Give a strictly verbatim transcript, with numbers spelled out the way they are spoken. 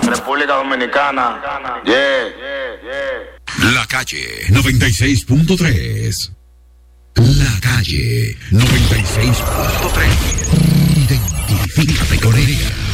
República Dominicana. Yeah, yeah, yeah. La Calle noventa y seis punto tres. La Calle noventa y seis punto tres.